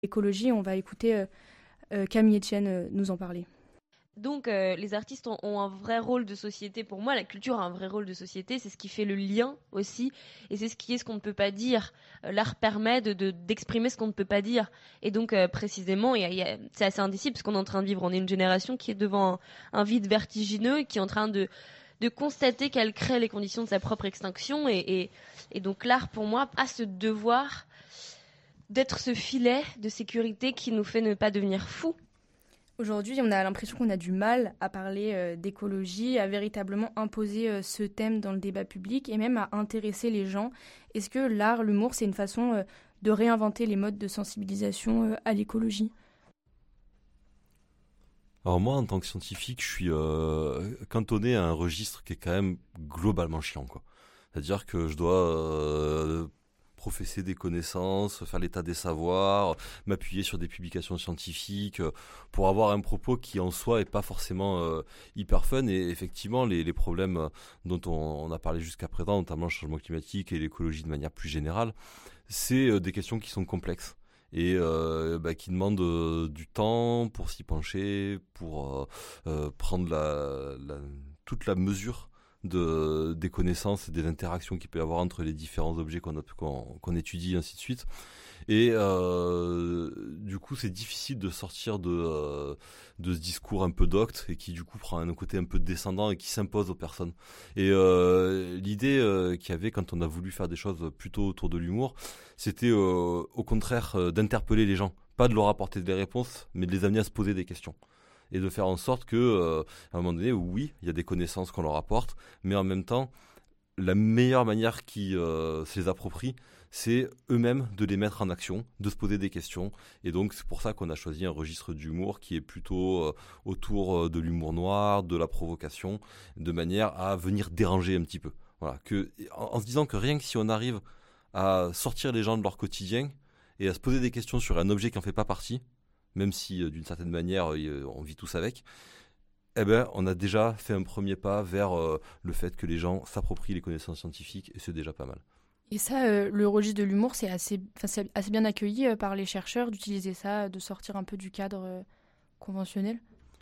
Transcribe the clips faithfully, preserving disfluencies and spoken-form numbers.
écologie. On va écouter euh, euh, Camille Etienne euh, nous en parler. Donc euh, les artistes ont, ont un vrai rôle de société. Pour moi, la culture a un vrai rôle de société. C'est ce qui fait le lien aussi. Et c'est ce qui est ce qu'on ne peut pas dire. Euh, l'art permet de, de, d'exprimer ce qu'on ne peut pas dire. Et donc euh, précisément, y a, y a, c'est assez indicible ce qu'on est en train de vivre. On est une génération qui est devant un, un vide vertigineux et qui est en train de, de constater qu'elle crée les conditions de sa propre extinction. Et, et, et donc l'art, pour moi, a ce devoir d'être ce filet de sécurité qui nous fait ne pas devenir fous. Aujourd'hui, on a l'impression qu'on a du mal à parler euh, d'écologie, à véritablement imposer euh, ce thème dans le débat public et même à intéresser les gens. Est-ce que l'art, l'humour, c'est une façon euh, de réinventer les modes de sensibilisation euh, à l'écologie ? Alors moi, en tant que scientifique, je suis euh, cantonné à un registre qui est quand même globalement chiant, quoi. C'est-à-dire que je dois euh, professer des connaissances, faire l'état des savoirs, m'appuyer sur des publications scientifiques euh, pour avoir un propos qui en soi est pas forcément euh, hyper fun. Et effectivement, les, les problèmes euh, dont on, on a parlé jusqu'à présent, notamment le changement climatique et l'écologie de manière plus générale, c'est euh, des questions qui sont complexes et euh, bah, qui demandent euh, du temps pour s'y pencher, pour euh, euh, prendre la, la, toute la mesure de, des connaissances et des interactions qu'il peut y avoir entre les différents objets qu'on, a, qu'on, qu'on étudie, et ainsi de suite. Et euh, du coup, c'est difficile de sortir de, euh, de ce discours un peu docte et qui du coup prend un côté un peu descendant et qui s'impose aux personnes. Et euh, l'idée euh, qu'il y avait quand on a voulu faire des choses plutôt autour de l'humour, c'était euh, au contraire euh, d'interpeller les gens, pas de leur apporter des réponses, mais de les amener à se poser des questions. Et de faire en sorte que, euh, à un moment donné, oui, il y a des connaissances qu'on leur apporte, mais en même temps, la meilleure manière qu'ils euh, se les approprient, c'est eux-mêmes de les mettre en action, de se poser des questions. Et donc, c'est pour ça qu'on a choisi un registre d'humour qui est plutôt euh, autour de l'humour noir, de la provocation, de manière à venir déranger un petit peu. Voilà, que, en, en se disant que rien que si on arrive à sortir les gens de leur quotidien et à se poser des questions sur un objet qui n'en fait pas partie, même si euh, d'une certaine manière euh, on vit tous avec, eh ben, on a déjà fait un premier pas vers euh, le fait que les gens s'approprient les connaissances scientifiques et c'est déjà pas mal. Et ça, euh, le registre de l'humour, c'est assez, c'est assez bien accueilli euh, par les chercheurs d'utiliser ça, de sortir un peu du cadre euh, conventionnel.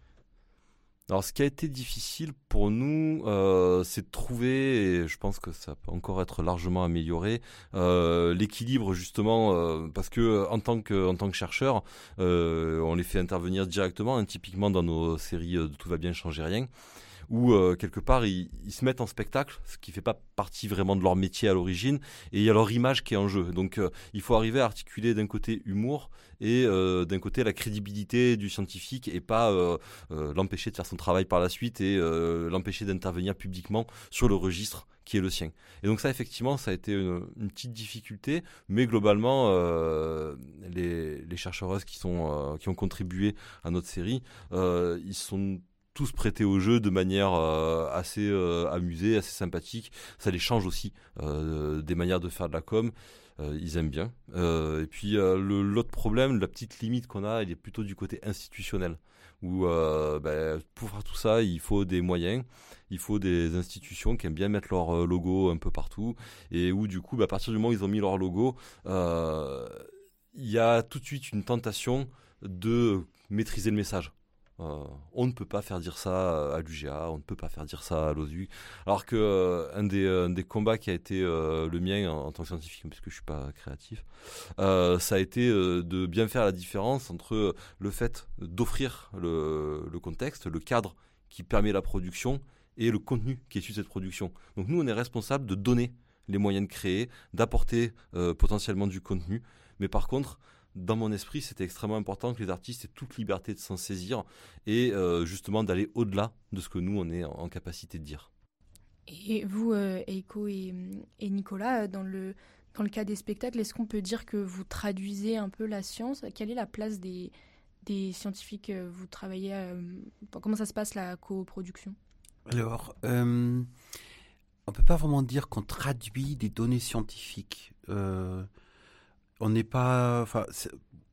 Alors, ce qui a été difficile pour nous, euh, c'est de trouver, et je pense que ça peut encore être largement amélioré, euh, l'équilibre justement, euh, parce que en tant que en tant que chercheur, euh, on les fait intervenir directement, hein, typiquement dans nos séries de Tout va bien, changez rien, où euh, quelque part ils, ils se mettent en spectacle, ce qui fait pas partie vraiment de leur métier à l'origine, et il y a leur image qui est en jeu. Donc euh, il faut arriver à articuler d'un côté humour et euh, d'un côté la crédibilité du scientifique et pas euh, euh, l'empêcher de faire son travail par la suite et euh, l'empêcher d'intervenir publiquement sur le registre qui est le sien. Et donc ça, effectivement, ça a été une, une petite difficulté, mais globalement, euh, les, les chercheuses qui, sont, euh, qui ont contribué à notre série, euh, ils sont tous prêtés au jeu de manière euh, assez euh, amusée, assez sympathique. Ça les change aussi euh, des manières de faire de la com. Euh, ils aiment bien. Euh, et puis euh, le, l'autre problème, la petite limite qu'on a, elle est plutôt du côté institutionnel. Où euh, ben, pour faire tout ça, il faut des moyens, il faut des institutions qui aiment bien mettre leur logo un peu partout. Et où du coup, ben, à partir du moment où ils ont mis leur logo, euh, il y a tout de suite une tentation de maîtriser le message. Euh, on ne peut pas faire dire ça à l'U G A, on ne peut pas faire dire ça à l'OSU. Alors que euh, un, des, un des combats qui a été euh, le mien en, en tant que scientifique, puisque je suis pas créatif, euh, ça a été euh, de bien faire la différence entre le fait d'offrir le, le contexte, le cadre qui permet la production et le contenu qui est issu de cette production. Donc nous, on est responsable de donner les moyens de créer, d'apporter euh, potentiellement du contenu, mais par contre, dans mon esprit, c'était extrêmement important que les artistes aient toute liberté de s'en saisir et euh, justement d'aller au-delà de ce que nous, on est en, en capacité de dire. Et vous, euh, Eiko et, et Nicolas, dans le, dans le cas des spectacles, est-ce qu'on peut dire que vous traduisez un peu la science ? Quelle est la place des, des scientifiques ? Vous travaillez euh, comment ça se passe, la coproduction ? Alors, euh, on ne peut pas vraiment dire qu'on traduit des données scientifiques. Euh, On n'est pas, enfin, c'est,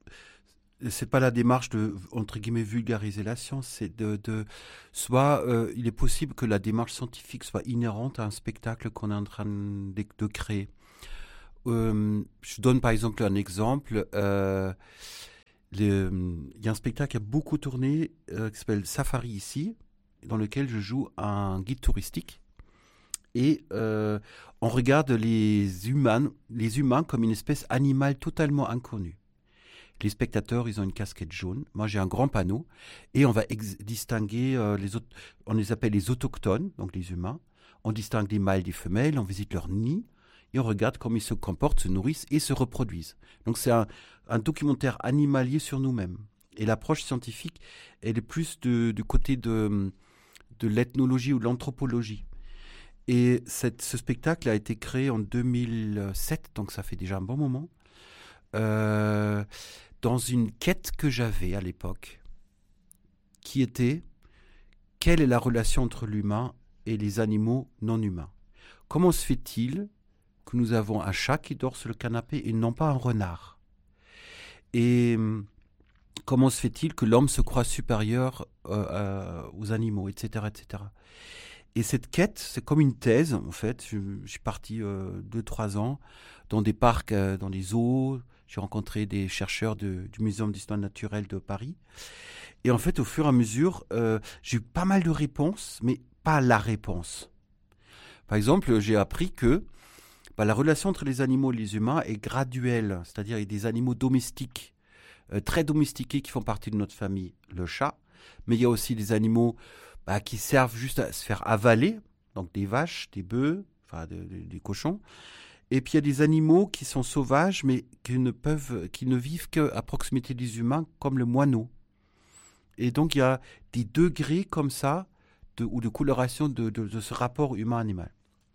c'est pas la démarche de entre guillemets vulgariser la science, c'est de, de soit euh, il est possible que la démarche scientifique soit inhérente à un spectacle qu'on est en train de, de créer. Euh, je donne par exemple un exemple. Euh, le, il y a un spectacle qui a beaucoup tourné, euh, qui s'appelle Safari ici, dans lequel je joue un guide touristique. Et euh, on regarde les humains, les humains comme une espèce animale totalement inconnue. Les spectateurs, ils ont une casquette jaune. Moi, j'ai un grand panneau. Et on va ex- distinguer, euh, les autres, on les appelle les autochtones, donc les humains. On distingue les mâles des femelles, on visite leur nid. Et on regarde comment ils se comportent, se nourrissent et se reproduisent. Donc, c'est un, un documentaire animalier sur nous-mêmes. Et l'approche scientifique, elle est plus de, du côté de, de l'ethnologie ou de l'anthropologie. Et cette, ce spectacle a été créé en deux mille sept, donc ça fait déjà un bon moment. Euh, dans une quête que j'avais à l'époque, qui était quelle est la relation entre l'humain et les animaux non humains? Comment se fait-il que nous avons un chat qui dort sur le canapé et non pas un renard? Et comment se fait-il que l'homme se croit supérieur euh, euh, aux animaux, et cetera, et cetera. Et cette quête, c'est comme une thèse, en fait. Je, je suis parti euh, deux, trois ans dans des parcs, euh, dans des zoos. J'ai rencontré des chercheurs de, du Muséum d'histoire naturelle de Paris. Et en fait, au fur et à mesure, euh, j'ai eu pas mal de réponses, mais pas la réponse. Par exemple, j'ai appris que bah, la relation entre les animaux et les humains est graduelle. C'est-à-dire, il y a des animaux domestiques, euh, très domestiqués, qui font partie de notre famille, le chat. Mais il y a aussi des animaux bah, qui servent juste à se faire avaler, donc des vaches, des bœufs, enfin de, de, des cochons. Et puis il y a des animaux qui sont sauvages, mais qui ne peuvent, qui ne vivent qu'à proximité des humains, comme le moineau. Et donc il y a des degrés comme ça, de, ou de coloration de, de, de ce rapport humain-animal.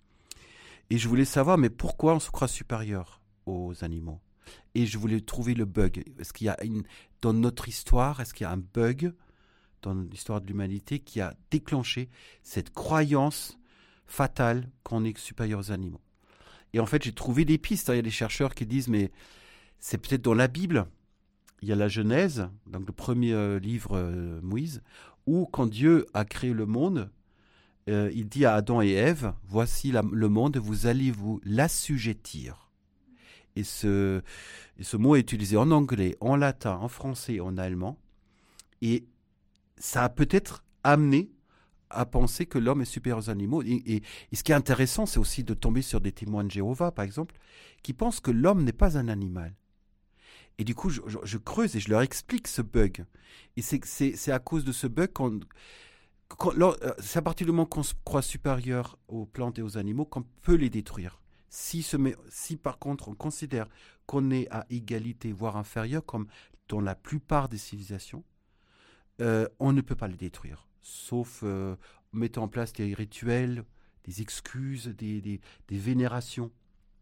Et je voulais savoir, mais pourquoi on se croit supérieur aux animaux? Et je voulais trouver le bug. Est-ce qu'il y a une, dans notre histoire, est-ce qu'il y a un bug dans l'histoire de l'humanité qui a déclenché cette croyance fatale qu'on est supérieur aux animaux? Et en fait, j'ai trouvé des pistes. Il y a des chercheurs qui disent, mais c'est peut-être dans la Bible. Il y a la Genèse, donc le premier euh, livre euh, Moïse, où quand Dieu a créé le monde, euh, il dit à Adam et Ève, voici la, le monde, vous allez vous l'assujettir. Et ce, et ce mot est utilisé en anglais, en latin, en français et en allemand. Et ça a peut-être amené à penser que l'homme est supérieur aux animaux. Et, et, et ce qui est intéressant, c'est aussi de tomber sur des témoins de Jéhovah, par exemple, qui pensent que l'homme n'est pas un animal. Et du coup, je, je, je creuse et je leur explique ce bug. Et c'est, c'est, c'est à cause de ce bug qu'on... qu'on c'est à partir du moment qu'on se croit supérieur aux plantes et aux animaux qu'on peut les détruire. Si, se met, si par contre on considère qu'on est à égalité, voire inférieur, comme dans la plupart des civilisations, euh, on ne peut pas les détruire. Sauf euh, en mettant en place des rituels, des excuses, des, des, des vénérations.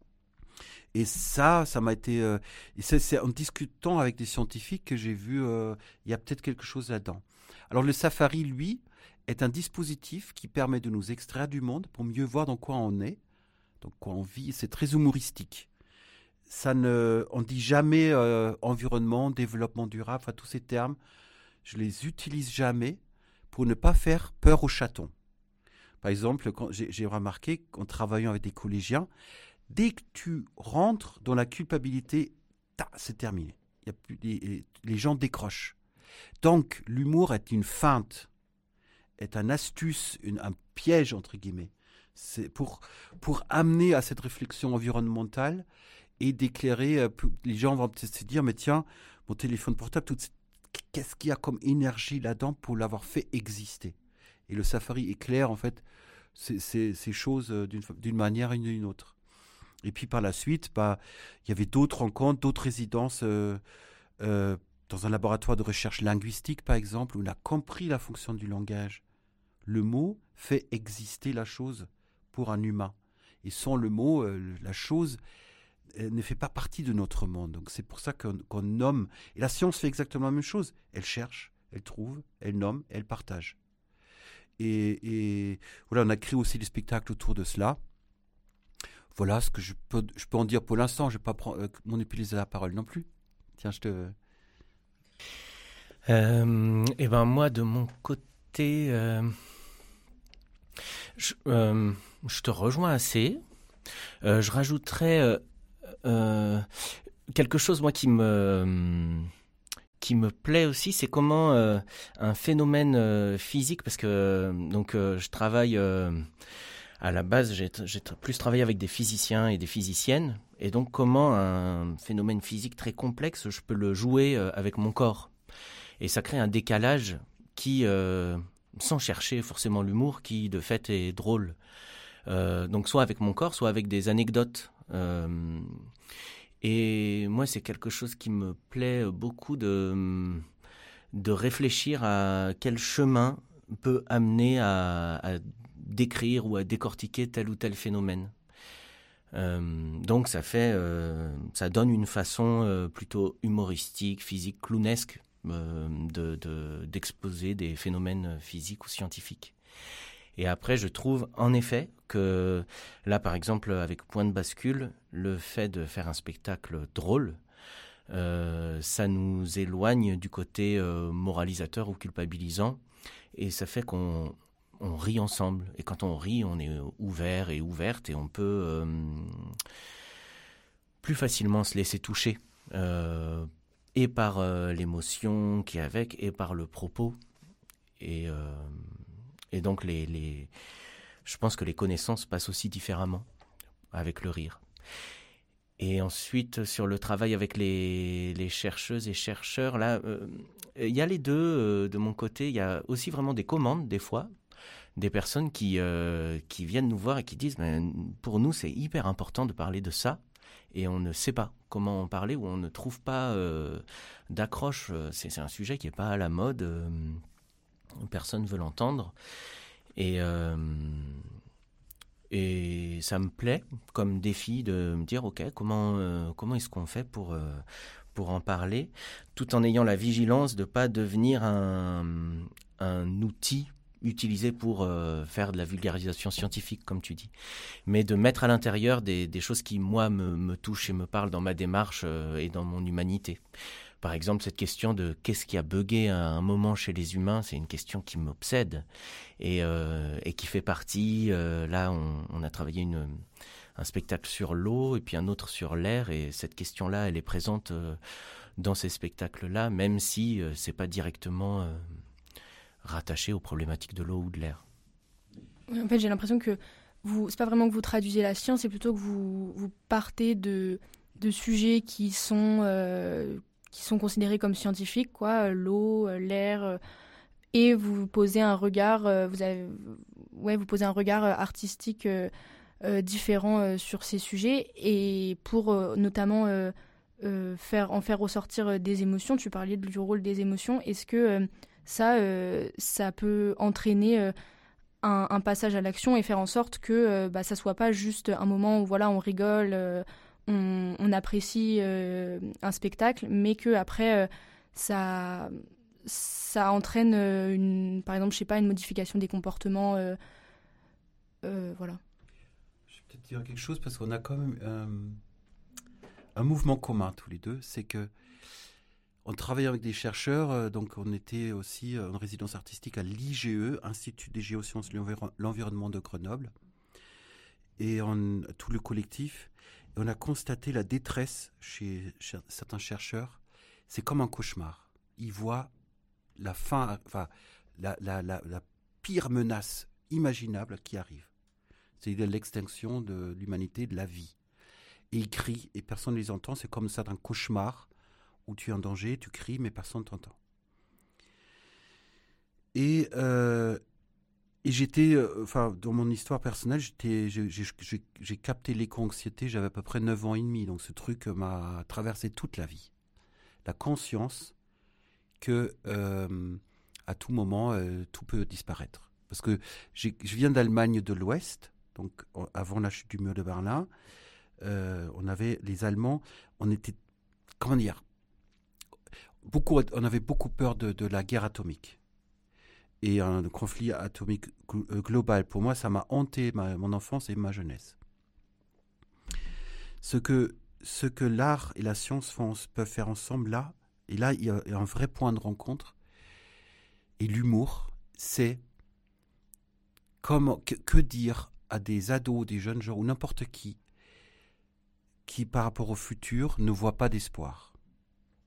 Et ça, ça m'a été... Euh, et c'est, c'est en discutant avec des scientifiques que j'ai vu, euh, il y a peut-être quelque chose là-dedans. Alors le safari, lui, est un dispositif qui permet de nous extraire du monde pour mieux voir dans quoi on est, dans quoi on vit. C'est très humoristique. Ça ne, on ne dit jamais euh, environnement, développement durable, enfin tous ces termes, je les utilise jamais pour ne pas faire peur aux chatons. Par exemple, quand j'ai, j'ai remarqué qu'en travaillant avec des collégiens, dès que tu rentres dans la culpabilité, ta, c'est terminé. Il y a plus, les, les gens décrochent. Donc, l'humour est une feinte, est un astuce, une, un piège, entre guillemets. C'est pour, pour amener à cette réflexion environnementale et d'éclairer. Les gens vont peut-être se dire, mais tiens, mon téléphone portable, tout, qu'est-ce qu'il y a comme énergie là-dedans pour l'avoir fait exister? Et le safari éclaire, en fait, ces, ces, ces choses d'une, d'une manière ou d'une autre. Et puis par la suite, bah, il y avait d'autres rencontres, d'autres résidences euh, euh, dans un laboratoire de recherche linguistique, par exemple, où on a compris la fonction du langage. Le mot fait exister la chose pour un humain. Et sans le mot, euh, la chose euh, ne fait pas partie de notre monde. Donc c'est pour ça qu'on, qu'on nomme. Et la science fait exactement la même chose. Elle cherche, elle trouve, elle nomme, elle partage. Et, et voilà, on a créé aussi des spectacles autour de cela. Voilà ce que je peux, je peux en dire pour l'instant. Je ne vais pas prendre, euh, monopoliser la parole non plus. Tiens, je te... Euh, et ben moi, de mon côté, euh, je, euh, je te rejoins assez. Euh, je rajouterais euh, euh, quelque chose, moi, qui me, qui me plaît aussi, c'est comment euh, un phénomène euh, physique, parce que euh, donc euh, je travaille euh, à la base, j'ai, j'ai plus travaillé avec des physiciens et des physiciennes, et donc comment un phénomène physique très complexe, je peux le jouer euh, avec mon corps, et ça crée un décalage qui, euh, sans chercher forcément l'humour, qui de fait est drôle. Euh, donc soit avec mon corps, soit avec des anecdotes. Euh, Et moi, c'est quelque chose qui me plaît beaucoup de, de réfléchir à quel chemin peut amener à, à décrire ou à décortiquer tel ou tel phénomène. Euh, donc ça fait, euh, ça donne une façon euh, plutôt humoristique, physique, clownesque euh, de, de, d'exposer des phénomènes physiques ou scientifiques. Et après, je trouve en effet que là, par exemple, avec Point de bascule, le fait de faire un spectacle drôle, euh, ça nous éloigne du côté euh, moralisateur ou culpabilisant, et ça fait qu'on on rit ensemble. Et quand on rit, on est ouvert et ouverte, et on peut euh, plus facilement se laisser toucher, euh, et par euh, l'émotion qui est avec, et par le propos. Et... Euh, Et donc, les, les, je pense que les connaissances passent aussi différemment avec le rire. Et ensuite, sur le travail avec les, les chercheuses et chercheurs, là, euh, il y a les deux euh, de mon côté. Il y a aussi vraiment des commandes, des fois, des personnes qui, euh, qui viennent nous voir et qui disent ben, « Pour nous, c'est hyper important de parler de ça. » Et on ne sait pas comment en parler, ou on ne trouve pas euh, d'accroche. C'est, c'est un sujet qui n'est pas à la mode. Euh, Personne ne veut l'entendre. Et, euh, et ça me plaît comme défi de me dire, OK, comment, euh, comment est-ce qu'on fait pour, euh, pour en parler, tout en ayant la vigilance de ne pas devenir un, un outil utilisé pour euh, faire de la vulgarisation scientifique, comme tu dis, mais de mettre à l'intérieur des, des choses qui, moi, me, me touchent et me parlent dans ma démarche euh, et dans mon humanité. Par exemple, cette question de qu'est-ce qui a bugué à un moment chez les humains, c'est une question qui m'obsède et, euh, et qui fait partie. Euh, là, on, on a travaillé une, un spectacle sur l'eau et puis un autre sur l'air, et cette question-là, elle est présente euh, dans ces spectacles-là, même si euh, c'est pas directement euh, rattaché aux problématiques de l'eau ou de l'air. En fait, j'ai l'impression que vous, c'est pas vraiment que vous traduisez la science, c'est plutôt que vous, vous partez de, de sujets qui sont euh, qui sont considérés comme scientifiques, quoi, l'eau, l'air, et vous posez un regard, vous avez, ouais, vous posez un regard artistique euh, euh, différent euh, sur ces sujets, et pour euh, notamment euh, euh, faire en faire ressortir des émotions. Tu parlais du rôle des émotions. Est-ce que euh, ça, euh, ça peut entraîner euh, un, un passage à l'action et faire en sorte que euh, bah, ça soit pas juste un moment où voilà, on rigole. Euh, On, on apprécie euh, un spectacle, mais que après euh, ça, ça entraîne euh, une, par exemple, je sais pas, une modification des comportements, euh, euh, voilà. Je vais peut-être dire quelque chose parce qu'on a quand même euh, un mouvement commun tous les deux, c'est que on travaille avec des chercheurs, euh, donc on était aussi en résidence artistique à l'I G E, Institut des géosciences de l'environ- l'environnement de Grenoble, et on, tout le collectif. On a constaté la détresse chez, chez certains chercheurs. C'est comme un cauchemar. Ils voient la fin, enfin, la, la, la, la pire menace imaginable qui arrive. C'est l'extinction de l'humanité, de la vie. Et ils crient et personne ne les entend. C'est comme ça d'un cauchemar où tu es en danger, tu cries mais personne ne t'entend. Et... Euh, Et j'étais, euh, enfin, dans mon histoire personnelle, j'étais, j'ai, j'ai, j'ai, j'ai capté l'éco-anxiété, j'avais à peu près neuf ans et demi. Donc ce truc m'a traversé toute la vie. La conscience que euh, à tout moment, euh, tout peut disparaître. Parce que j'ai, je viens d'Allemagne de l'Ouest, donc avant la chute du mur de Berlin, euh, on avait les Allemands, on était, comment dire, beaucoup, on avait beaucoup peur de, de la guerre atomique. Et un conflit atomique global, pour moi, ça m'a hanté ma, mon enfance et ma jeunesse. Ce que, ce que l'art et la science font, peuvent faire ensemble, là, et là, il y a un vrai point de rencontre. Et l'humour, c'est comment, que, que dire à des ados, des jeunes gens, ou n'importe qui, qui, par rapport au futur, ne voit pas d'espoir.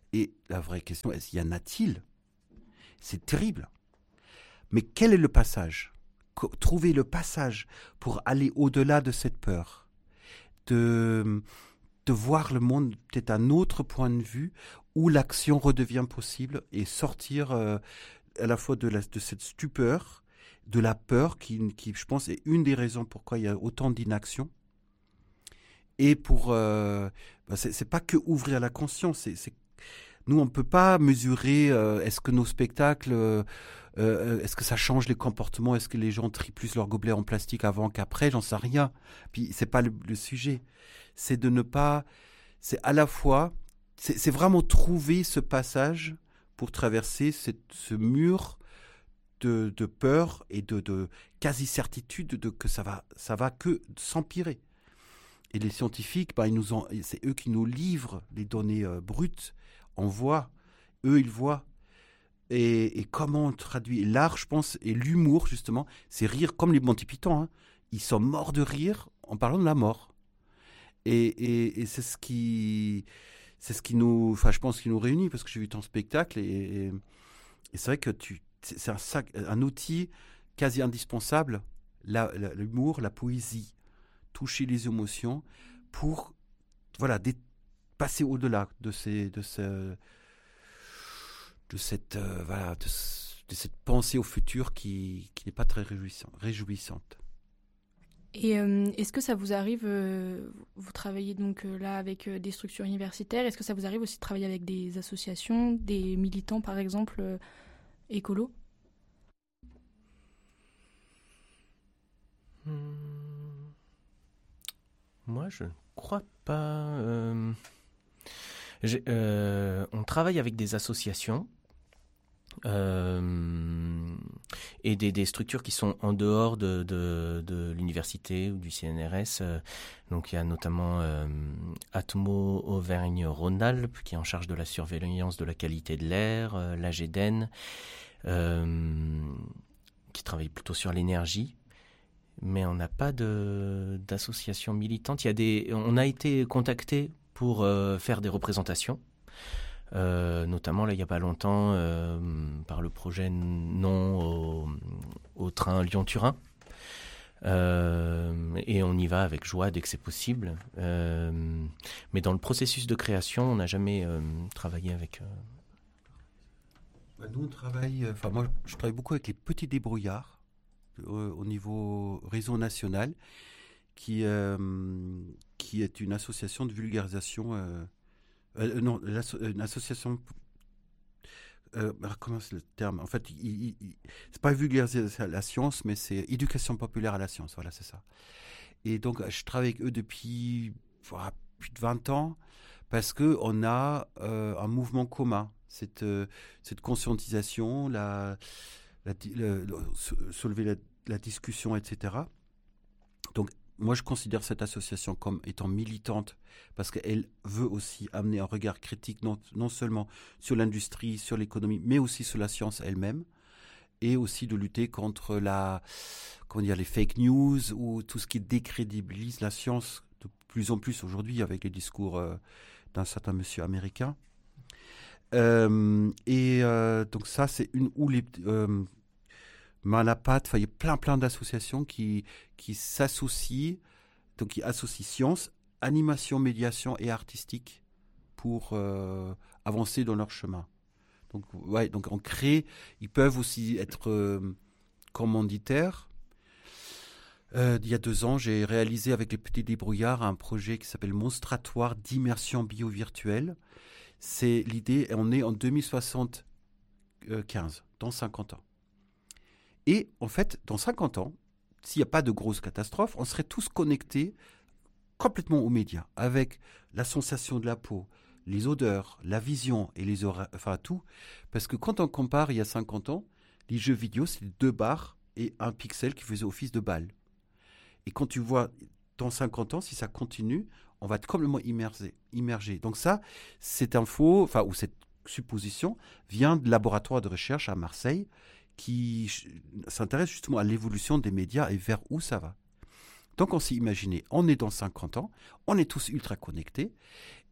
Et la vraie question, est-ce qu'il y en a-t-il ? C'est terrible. Mais quel est le passage ? Trouver le passage pour aller au-delà de cette peur, de, de voir le monde peut-être d'un autre point de vue où l'action redevient possible et sortir euh, à la fois de, la, de cette stupeur, de la peur qui, qui, je pense, est une des raisons pourquoi il y a autant d'inaction. Et pour, euh, ben c'est, c'est pas que ouvrir la conscience. C'est, c'est, nous, on ne peut pas mesurer euh, est-ce que nos spectacles, euh, euh, est-ce que ça change les comportements, est-ce que les gens trient plus leurs gobelets en plastique avant qu'après, j'en sais rien. Puis c'est pas le, le sujet. C'est de ne pas, c'est à la fois, c'est, c'est vraiment trouver ce passage pour traverser cette, ce mur de, de peur et de, de quasi-certitude de que ça va, ça va que s'empirer. Et les scientifiques, ben, ils nous ont, c'est eux qui nous livrent les données euh, brutes. On voit, eux, ils voient. Et, et comment on traduit l'art, je pense, et l'humour, justement, c'est rire comme les Monty Python. Hein. Ils sont morts de rire en parlant de la mort. Et, et, et c'est ce qui, c'est ce qui nous, enfin, je pense, qui nous réunit, parce que j'ai vu ton spectacle, et, et, et c'est vrai que tu, c'est, c'est un, sac, un outil quasi indispensable, la, la, l'humour, la poésie, toucher les émotions pour, voilà, des, passer au-delà de ces, de ce, de cette, euh, voilà, de, de cette pensée au futur qui, qui n'est pas très réjouissante. réjouissante. Et euh, est-ce que ça vous arrive, euh, vous travaillez donc euh, là avec euh, des structures universitaires, est-ce que ça vous arrive aussi de travailler avec des associations, des militants par exemple, euh, écolos ? hmm. Moi, je ne crois pas. Euh... J'ai, euh, on travaille avec des associations euh, et des, des structures qui sont en dehors de, de, de l'université ou du C N R S. Donc, il y a notamment euh, Atmo Auvergne-Rhône-Alpes qui est en charge de la surveillance de la qualité de l'air, euh, l'A G D E N, euh, qui travaille plutôt sur l'énergie. Mais on n'a pas de, d'association militante. Il y a des, on a été contacté pour euh, faire des représentations, euh, notamment là il n'y a pas longtemps euh, par le projet Non au, au train Lyon-Turin. Euh, et on y va avec joie dès que c'est possible. Euh, mais dans le processus de création, on n'a jamais euh, travaillé avec... Euh... Bah nous on travaille, enfin moi je travaille beaucoup avec les petits débrouillards au niveau réseau national, qui, euh, qui est une association de vulgarisation, euh, euh, non, une association, euh, comment c'est le terme ? En fait, il, il, il, c'est pas vulgarisation à la science, mais c'est éducation populaire à la science, voilà, c'est ça. Et donc, je travaille avec eux depuis voilà, plus de vingt ans, parce qu'on a euh, un mouvement commun, cette, euh, cette conscientisation, la... La, le, le, soulever la, la discussion, et cetera. Donc, moi, je considère cette association comme étant militante parce qu'elle veut aussi amener un regard critique non, non seulement sur l'industrie, sur l'économie, mais aussi sur la science elle-même et aussi de lutter contre la, comment dire, les fake news ou tout ce qui décrédibilise la science de plus en plus aujourd'hui avec les discours euh, d'un certain monsieur américain. Euh, et euh, donc ça, c'est une où les... Euh, main à la pâte, il y a plein plein d'associations qui, qui s'associent, donc qui associent science, animation, médiation et artistique pour euh, avancer dans leur chemin. Donc, ouais, donc on crée, ils peuvent aussi être euh, commanditaires. Euh, il y a deux ans, j'ai réalisé avec les petits débrouillards un projet qui s'appelle Monstratoire d'immersion bio-virtuelle. C'est l'idée, on est en deux mille soixante-quinze, dans cinquante ans. Et en fait, dans cinquante ans, s'il n'y a pas de grosse catastrophe, on serait tous connectés complètement aux médias, avec la sensation de la peau, les odeurs, la vision et les oreilles, enfin tout. Parce que quand on compare il y a cinquante ans, les jeux vidéo, c'est deux barres et un pixel qui faisait office de balle. Et quand tu vois dans cinquante ans, si ça continue, on va être complètement immergé. immergé. Donc ça, cette info, enfin, ou cette supposition, vient de laboratoire de recherche à Marseille, qui s'intéresse justement à l'évolution des médias et vers où ça va. Donc on s'est imaginé, on est dans cinquante ans, on est tous ultra connectés,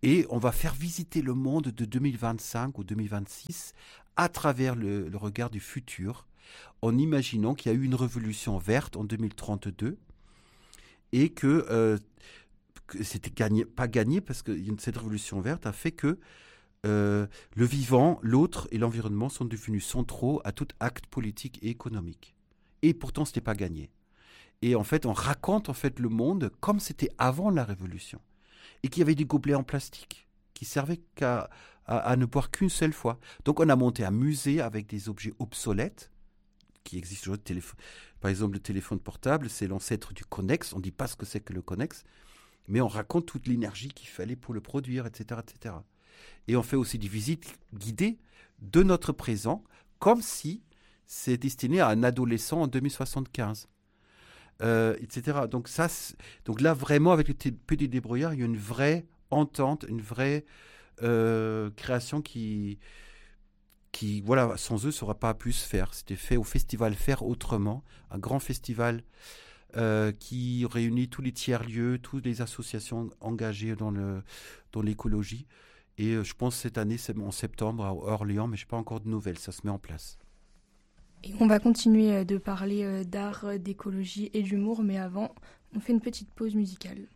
Et on va faire visiter le monde de deux mille vingt-cinq ou deux mille vingt-six à travers le, le regard du futur, en imaginant qu'il y a eu une révolution verte en deux mille trente-deux et que, euh, que c'était gagné, pas gagné parce que cette révolution verte a fait que euh, le vivant, l'autre et l'environnement sont devenus centraux à tout acte politique et économique. Et pourtant, ce n'était pas gagné. Et en fait, on raconte en fait le monde comme c'était avant la révolution. Et qu'il y avait des gobelets en plastique qui servaient qu'à, à, à ne boire qu'une seule fois. Donc on a monté un musée avec des objets obsolètes qui existent aujourd'hui. Téléphone. Par exemple, le téléphone portable, c'est l'ancêtre du Connex. On ne dit pas ce que c'est que le Connex, mais on raconte toute l'énergie qu'il fallait pour le produire, et cetera, et cetera. Et on fait aussi des visites guidées de notre présent, comme si c'est destiné à un adolescent en deux mille soixante-quinze. Euh, et cetera. Donc, ça, donc là, vraiment, avec le Petit Débrouillard, il y a une vraie entente, une vraie euh, création qui, qui, voilà, sans eux, ça n'aurait pas pu se faire. C'était fait au Festival Faire Autrement, un grand festival euh, qui réunit tous les tiers-lieux, toutes les associations engagées dans, le, dans l'écologie. Et euh, je pense cette année, c'est en septembre, à Orléans, mais je n'ai pas encore de nouvelles, ça se met en place. Et on va continuer de parler d'art, d'écologie et d'humour, mais avant, on fait une petite pause musicale.